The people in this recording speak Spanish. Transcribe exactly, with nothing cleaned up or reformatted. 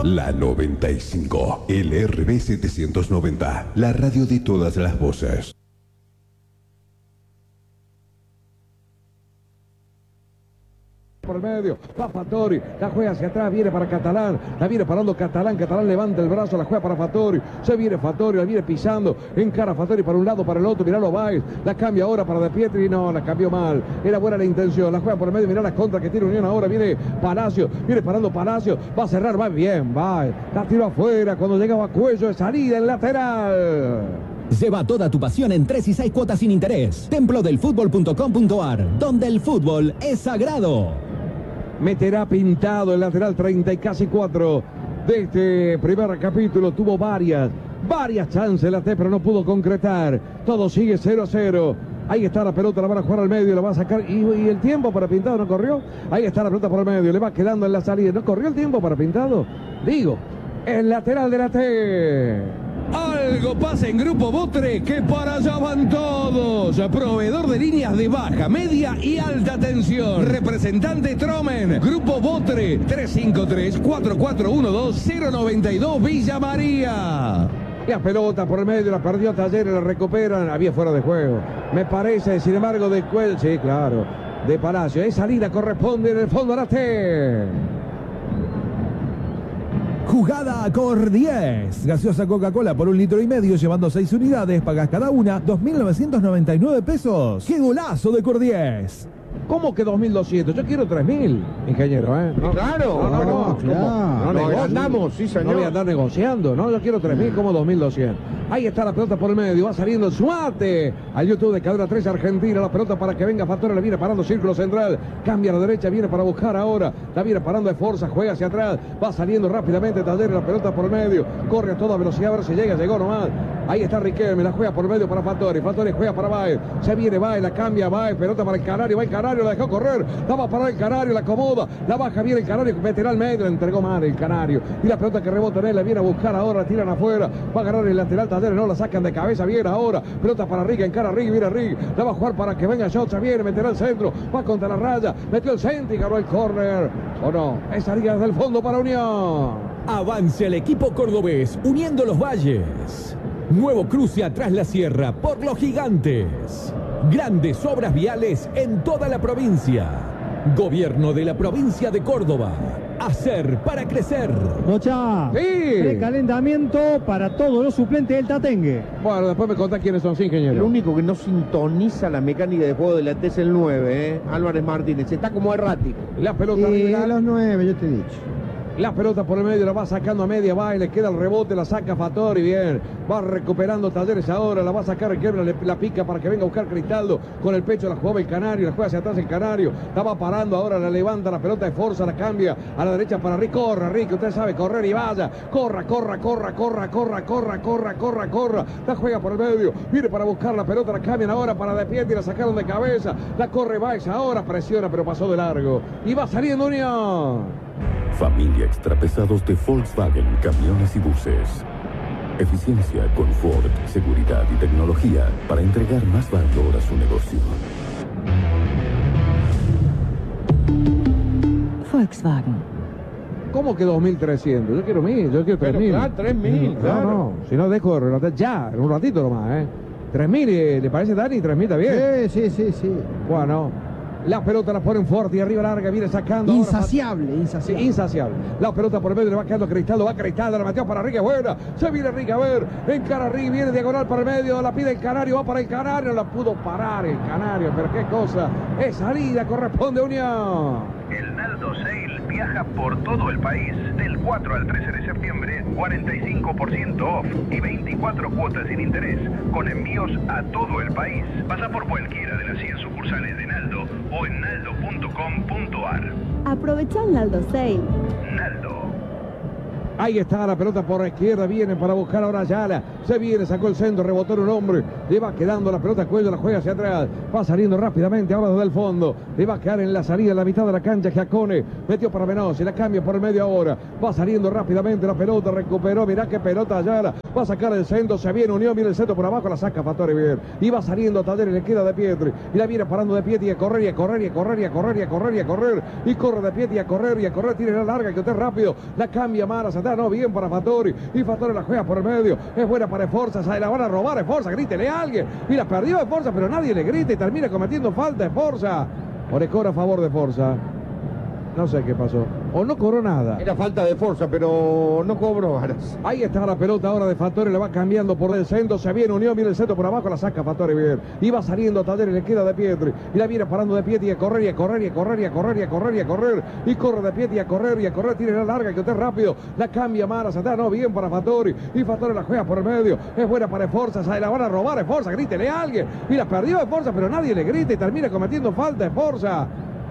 La noventa y cinco, L R B setecientos noventa, la radio de todas las voces. Por el medio, va Fattori, la juega hacia atrás, viene para Catalán, la viene parando Catalán, Catalán levanta el brazo, la juega para Fattori, se viene Fattori, la viene pisando, encara Fattori para un lado, para el otro, miralo Baez, la cambia ahora para De Pietri, no, la cambió mal, era buena la intención, la juega por el medio, mirá la contra que tiene Unión ahora, viene Palacio, viene parando Palacio, va a cerrar, va bien, Baez, la tiró afuera, cuando llegaba Cuello de salida, el lateral. Lleva toda tu pasión en tres y seis cuotas sin interés. templo del fútbol punto com punto ar, donde el fútbol es sagrado. Meterá Pintado el lateral treinta y casi cuatro de este primer capítulo. Tuvo varias, varias chances la T, pero no pudo concretar. Todo sigue cero a cero. Ahí está la pelota, la van a jugar al medio, la va a sacar. ¿Y, y el tiempo para Pintado no corrió? Ahí está la pelota por el medio, le va quedando en la salida. ¿No corrió el tiempo para Pintado? Digo, el lateral de la T. Algo pasa en Grupo Botre, que para allá van todos. Proveedor de líneas de baja, media y alta tensión. Representante Tromen. Grupo Botre, tres cinco tres, cuatro cuatro uno dos, cero nueve dos, Villa María. La pelota por el medio, la perdió Talleres, la recuperan. Había fuera de juego. Me parece, sin embargo, de Cuel, sí, claro, de Palacio. Esa salida corresponde en el fondo a la T. Jugada Cor diez. Gaseosa Coca-Cola por un litro y medio, llevando seis unidades. Pagas cada una dos mil novecientos noventa y nueve pesos. ¡Qué golazo de Cor diez! ¿Cómo que dos mil doscientos? Yo quiero tres mil, ingeniero, ¿eh? No, claro, no, no, no, no, claro. no, no, no andamos, sí, señor. No voy a andar negociando, ¿no? Yo quiero tres mil como dos mil doscientos. Ahí está la pelota por el medio, va saliendo Suate al YouTube de Cadena tres Argentina. La pelota para que venga Fattori, le viene parando círculo central. Cambia a la derecha, viene para buscar ahora. La viene parando de fuerza, juega hacia atrás. Va saliendo rápidamente Talleres, la pelota por el medio. Corre a toda velocidad, a ver si llega, llegó nomás. Ahí está Riquelme, la juega por el medio para Fattori. Fattori juega para Baez. Se viene Baez, la cambia Baez, pelota para el Canario, va el Canario, la dejó correr. La va a parar el Canario, la acomoda, la baja bien el Canario, meterá al medio, la entregó mal el Canario. Y la pelota que rebota en él, la viene a buscar ahora, la tiran afuera, va a agarrar el lateral Talleres, no la sacan de cabeza, bien ahora. Pelota para Riga, encara a Riga, viene a Riga, la va a jugar para que venga Jotza, viene, meterá al centro, va contra la raya, metió el centro y ganó el córner. ¿O no? Esa Riga desde el fondo para Unión. Avance el equipo cordobés, uniendo los valles. Nuevo cruce atrás la sierra por los gigantes. Grandes obras viales en toda la provincia. Gobierno de la provincia de Córdoba. Hacer para crecer. Bocha. Sí. Precalentamiento para todos los suplentes del Tatengue. Bueno, después me contás quiénes son, sí, ingeniero. El único que no sintoniza la mecánica de juego de la T es el nueve, ¿eh? Álvarez Martínez. Está como errático. La pelota Y arriba. a los nueve, yo te he dicho. La pelota por el medio, la va sacando a media, va y le queda el rebote, la saca Fattori, bien. Va recuperando Talleres ahora, la va a sacar Riquelme, la, la pica para que venga a buscar Cristaldo. Con el pecho la jugaba el Canario, la juega hacia atrás el Canario. La va parando ahora, la levanta, la pelota de fuerza, la cambia a la derecha para Rick. Corra, Rick, usted sabe correr y vaya. Corra, corra, corra, corra, corra, corra, corra, corra, corra. La juega por el medio, viene para buscar la pelota, la cambian ahora para De Pietri, la sacaron de cabeza. La corre Baez ahora, presiona, pero pasó de largo. Y va saliendo Unión. Familia Extrapesados de Volkswagen, camiones y buses. Eficiencia, confort, seguridad y tecnología para entregar más valor a su negocio. Volkswagen. ¿Cómo que dos mil trescientos? Yo quiero mil, yo quiero tres mil. Claro, tres mil, no, claro. No, si no dejo de relatar ya, en un ratito nomás, ¿eh? tres mil, ¿le parece, Dani? tres mil está bien. Sí, sí, sí, sí. Bueno, la pelota la ponen fuerte y arriba larga, viene sacando. Insaciable, ahora, insaciable. sí, insaciable. La pelota por el medio le va quedando Cristaldo, va Cristaldo, la metió para Riga, buena. Se viene Riga, a ver, encara Riga, viene diagonal para el medio, la pide el Canario, va para el Canario, la pudo parar el Canario, pero qué cosa. Es salida, corresponde a Unión. El Naldo Sale viaja por todo el país del cuatro al trece de septiembre, cuarenta y cinco por ciento off y veinticuatro cuotas sin interés, con envíos a todo el país. Pasa por cualquiera de las cien sucursales de Naldo o en naldo punto com punto ar. Aprovecha el Naldo Sale. Naldo. Ahí está la pelota por la izquierda, viene para buscar ahora Ayala, se viene, sacó el centro, rebotó en un hombre, le va quedando la pelota a cuello, la juega hacia atrás, va saliendo rápidamente ahora desde el fondo, le va a quedar en la salida, en la mitad de la cancha, Giacone, metió para Menossi, la cambia por el medio ahora, va saliendo rápidamente la pelota, recuperó, mirá qué pelota Ayala, Va a sacar el centro, se viene Unión, viene el centro por abajo, la saca Fattori bien. Y va saliendo Talleres, le queda de Pietri. Y la viene parando de Pietri, a correr y a correr y a correr y a correr y a correr y a correr. Y corre de Pietri, a correr y a correr, tiene la larga, que usted rápido. La cambia Mara Santana, no, bien para Fattori. Y Fattori la juega por el medio. Es buena para Esforza, se la van a robar Esforza, grítele a alguien. Y la perdió Esforza, pero nadie le grita y termina cometiendo falta Esforza. Orecora a favor de Esforza. No sé qué pasó. O no cobró nada. Era falta de fuerza, pero no cobró. Ahí está la pelota ahora de Fattori, le va cambiando por el centro, se viene Unión, viene el centro por abajo, la saca Fattori bien. Y va saliendo Talleres, le queda de Pietri. Y la viene parando de Pietri, a correr y a correr y a correr y a correr y a correr y a correr. Y corre de Pietri, a correr y a correr, tiene la larga, que usted rápido. La cambia Mara Santana, no, bien para Fattori. Y Fattori la juega por el medio. Es buena para Esforza, se la van a robar Esforza, grítele a alguien. Y la perdió Esforza, pero nadie le grita y termina cometiendo falta Esforza.